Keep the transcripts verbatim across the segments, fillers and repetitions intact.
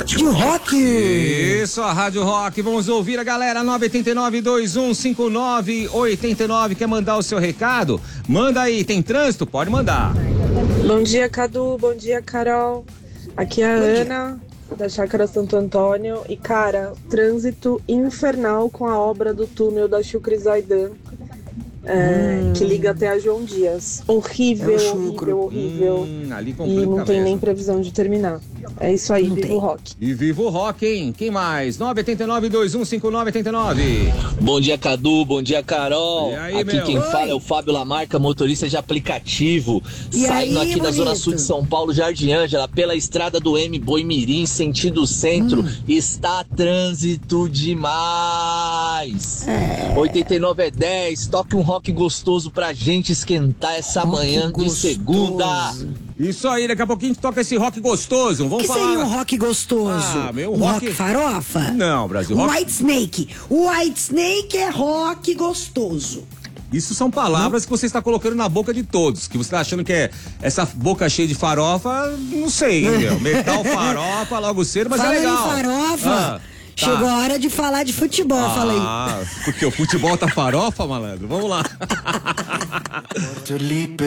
Rádio Rock. Isso, a Rádio Rock. Vamos ouvir a galera. nove oito nove, dois um cinco nove, oito nove. Quer mandar o seu recado? Manda aí. Tem trânsito? Pode mandar. Bom dia, Cadu. Bom dia, Carol. Aqui é a Ana, da Chácara Santo Antônio. E, cara, trânsito infernal com a obra do túnel da Chucre Zaidan. É, hum. Que liga até a João Dias. Horrível, é horrível, horrível. Hum, ali e não tem mesmo. Nem previsão de terminar. É isso aí, não viva tem. O rock. E viva o rock, hein? Quem mais? nove oito nove, dois um cinco nove, oito nove. Bom dia, Cadu. Bom dia, Carol. Aí, aqui meu? quem Oi. fala é o Fábio Lamarca, motorista de aplicativo. E Saindo aí, aqui bonito? da Zona Sul de São Paulo, Jardim Ângela, pela estrada do M Boimirim, sentido centro. Hum. Está trânsito demais. É. oitenta e nove é dez. Toque um rock gostoso pra gente esquentar essa rock manhã de segunda. Isso aí, daqui a pouquinho a gente toca esse rock gostoso. Vamos que falar. Que seria um rock gostoso? Ah, meu um rock... rock farofa? Não, Brasil. Rock... White Snake. White Snake é rock gostoso. Isso são palavras que você está colocando na boca de todos. Que você está achando que é essa boca cheia de farofa, não sei, meu. Metal farofa, logo cedo, mas Fala é legal. Fala em farofa. Ah. Tá. Chegou a hora de falar de futebol, ah, falei. Ah, porque o futebol tá farofa, malandro. Vamos lá. Repórter Lipe.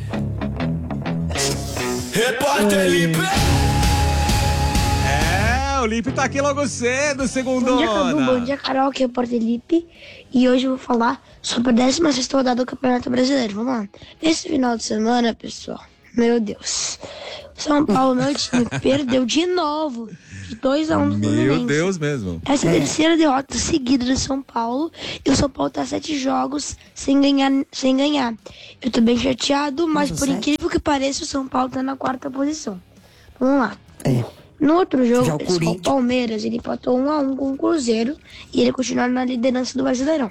Repórter Lipe. É, o Lipe tá aqui logo cedo, segundona. Bom dia, Cadu. Bom dia, Carol, aqui é o Repórter Lipe. E hoje eu vou falar sobre a décima sexta rodada do Campeonato Brasileiro. Vamos lá. Esse final de semana, pessoal, meu Deus. São Paulo, meu time, perdeu de novo. De dois a um do Fluminense. Meu Deus mesmo. Essa é a terceira derrota seguida do São Paulo. E o São Paulo tá sete jogos sem ganhar. Sem ganhar. Eu tô bem chateado, mas por sete? incrível que pareça, o São Paulo tá na quarta posição. Vamos lá. É. No outro jogo, o, o Palmeiras, ele empatou um a um com o Cruzeiro. E ele continua na liderança do Brasileirão.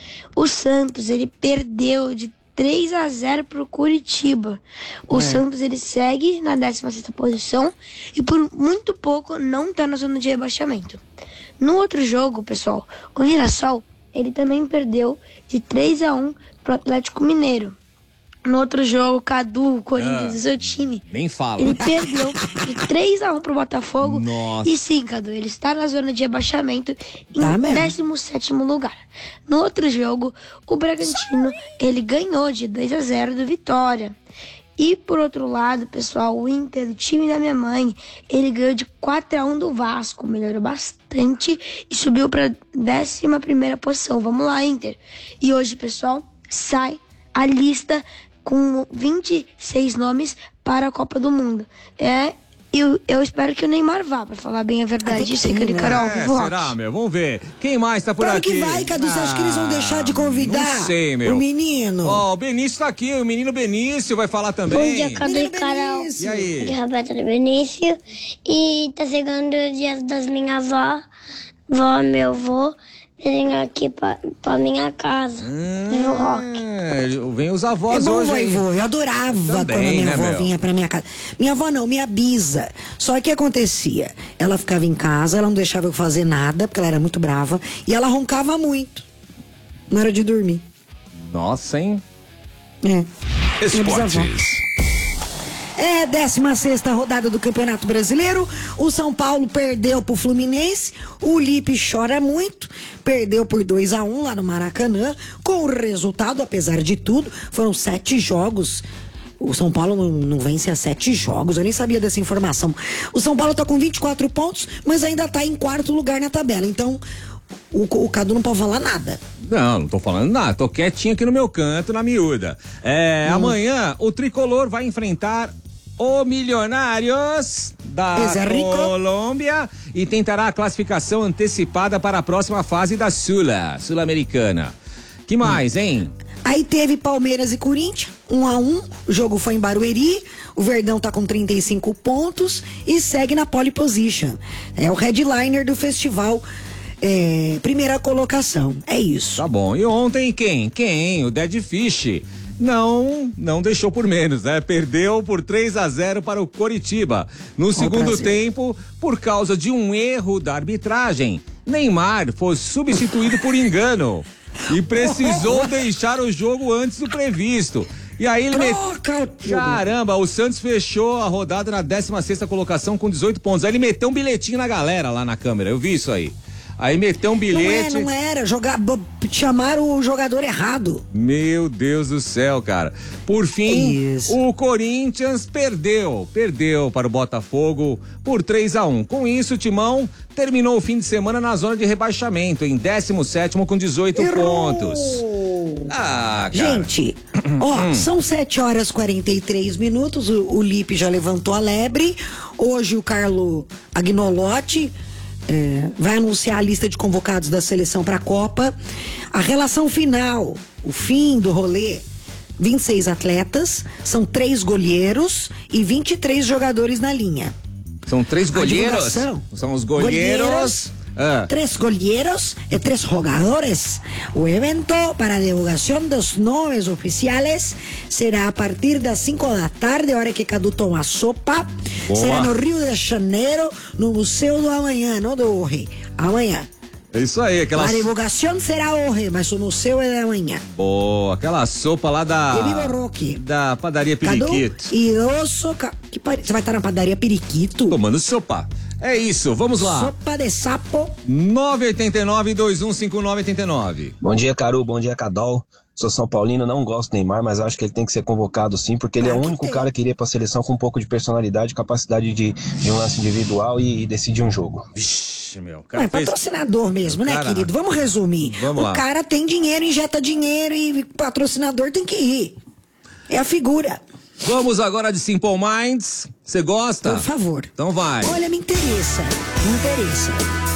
O Santos, ele perdeu de três a zero pro Curitiba. O é. Santos, ele segue na décima sexta posição e por muito pouco não tá na zona de rebaixamento. No outro jogo, pessoal, o Mirassol, ele também perdeu de três a um pro Atlético Mineiro. No outro jogo, Cadu, o Corinthians, ah, seu time, nem fala. Ele perdeu de três a um pro Botafogo. Nossa. E sim, Cadu, ele está na zona de rebaixamento em tá décimo sétimo lugar. No outro jogo, o Bragantino, ele ganhou de dois a zero do Vitória. E por outro lado, pessoal, o Inter, o time da minha mãe, ele ganhou de quatro a um do Vasco, melhorou bastante e subiu para décima primeira posição. Vamos lá, Inter. E hoje, pessoal, sai a lista com vinte e seis nomes para a Copa do Mundo. É, eu, eu espero que o Neymar vá, para falar bem a verdade. Isso aí, que Carol, é, será, meu? Vamos ver. Quem mais tá por claro aqui? que vai, Cadu. Você ah, acha que eles vão deixar de convidar não sei, meu. o menino? Ó, oh, o Benício tá aqui. O menino Benício vai falar também. Bom dia, Cadu e Carol. E aí? Bom dia, Roberto Benício. E tá chegando o dia das minhas avó, vó, meu avô. Vem aqui pra, pra minha casa, hum, no rock. Vem os avós é bom, hoje, hein? Vovô, eu adorava também, quando a minha né, avó meu? vinha pra minha casa. Minha avó não, minha bisa. Só que acontecia, ela ficava em casa, ela não deixava eu fazer nada, porque ela era muito brava, e ela roncava muito na hora de dormir. Nossa, hein? É. Esportes. É, décima sexta rodada do Campeonato Brasileiro. O São Paulo perdeu pro Fluminense. O Lipe chora muito. Perdeu por dois a um lá no Maracanã. Com o resultado, apesar de tudo, foram sete jogos. O São Paulo não, não vence há sete jogos. Eu nem sabia dessa informação. O São Paulo tá com vinte e quatro pontos, mas ainda tá em quarto lugar na tabela. Então, o, o Cadu não pode falar nada. Não, não tô falando nada. Tô quietinho aqui no meu canto, na miúda. É, hum. Amanhã, o Tricolor vai enfrentar o Milionários da Colômbia e tentará a classificação antecipada para a próxima fase da Sula, Sul-Americana. Que mais, hein? Aí teve Palmeiras e Corinthians, um a um, o jogo foi em Barueri, o Verdão tá com trinta e cinco pontos e segue na pole position. É o headliner do festival, é, primeira colocação, é isso. Tá bom, e ontem quem? Quem? O Dead Fish. Não, não deixou por menos, né? Perdeu por três a zero para o Coritiba. No segundo tempo, por causa de um erro da arbitragem, Neymar foi substituído por engano e precisou deixar o jogo antes do previsto. E aí ele Troca meteu... Caramba, o Santos fechou a rodada na décima sexta colocação com dezoito pontos. Aí ele meteu um bilhetinho na galera lá na câmera, eu vi isso aí. Aí meteu um bilhete. Não, é, não era, jogar, chamaram o jogador errado. Meu Deus do céu, cara. Por fim, Isso. o Corinthians perdeu, perdeu para o Botafogo por três a um. Com isso, o Timão terminou o fim de semana na zona de rebaixamento, em décimo sétimo com dezoito Errou. pontos. Ah, cara. Gente, ó, são sete horas e quarenta e três minutos, o, o Lipe já levantou a lebre, hoje o Carlo Agnolotti É, vai anunciar a lista de convocados da seleção para a Copa. A relação final, o fim do rolê, vinte e seis atletas, são três goleiros e vinte e três jogadores na linha. São três goleiros? São os goleiros. Ah. Tres goleiros e tres jogadores. O evento para a divulgação dos nomes oficiais será a partir das cinco da tarde, hora que Cadu toma sopa. Boa. Será no Rio de Janeiro, no Museu do Amanhã, não do hoje. Amanhã. É isso aí, aquela... A divulgação será hoje, mas o museu é de amanhã. Boa, aquela sopa lá da... De Vivo Roque. Da padaria Periquito. Cadu, idoso... Que par... Você vai estar na padaria Periquito? Tomando sopa. É isso, vamos lá. Sopa de sapo. nove oito nove, dois um cinco nove oito nove. Bom dia, Caru. Bom dia, Cadol. Sou São Paulino, não gosto do Neymar, mas acho que ele tem que ser convocado sim, porque ele ah, é o único tem. cara que iria pra seleção com um pouco de personalidade, capacidade de, de um lance individual e, e decidir um jogo. Vixe, meu. Cara é fez... patrocinador mesmo, né, cara... querido? Vamos resumir. Vamos o lá. cara tem dinheiro, injeta dinheiro e patrocinador tem que ir. É a figura. Vamos agora de Simple Minds. Você gosta? Por favor. Então vai. Olha, me interessa. Me interessa.